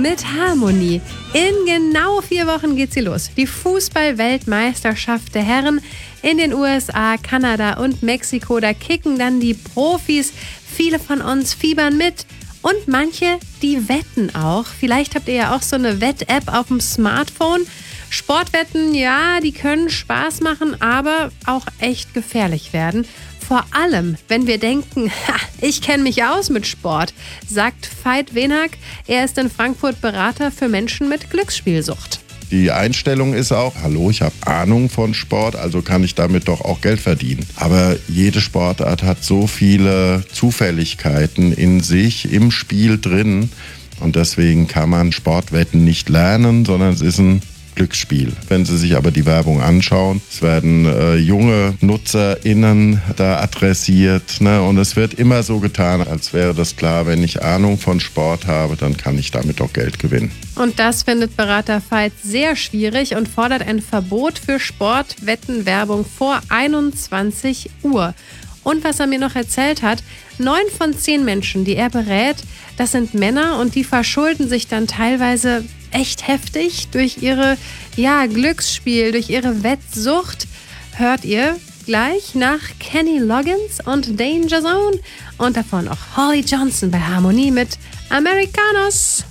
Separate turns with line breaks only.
mit Harmonie. In genau 4 Wochen geht sie los. Die Fußball-Weltmeisterschaft der Herren in den USA, Kanada und Mexiko. Da kicken dann die Profis. Viele von uns fiebern mit. Und manche, die wetten auch. Vielleicht habt ihr ja auch so eine Wett-App auf dem Smartphone. Sportwetten, ja, die können Spaß machen, aber auch echt gefährlich werden. Vor allem, wenn wir denken, ich kenne mich aus mit Sport, sagt Veit Wenak. Er ist in Frankfurt Berater für Menschen mit Glücksspielsucht.
Die Einstellung ist auch, hallo, ich habe Ahnung von Sport, also kann ich damit doch auch Geld verdienen. Aber jede Sportart hat so viele Zufälligkeiten in sich, im Spiel drin. Und deswegen kann man Sportwetten nicht lernen, sondern es ist ein Glücksspiel. Wenn Sie sich aber die Werbung anschauen, es werden junge NutzerInnen da adressiert, ne? Und es wird immer so getan, als wäre das klar, wenn ich Ahnung von Sport habe, dann kann ich damit auch Geld gewinnen.
Und das findet Berater Veit sehr schwierig und fordert ein Verbot für Sportwettenwerbung vor 21 Uhr. Und was er mir noch erzählt hat, 9 von 10 Menschen, die er berät, das sind Männer und die verschulden sich dann teilweise echt heftig durch ihre Glücksspiel, durch ihre Wettsucht. Hört ihr gleich nach Kenny Loggins und Danger Zone und davon auch Holly Johnson bei Harmonie mit Americanos.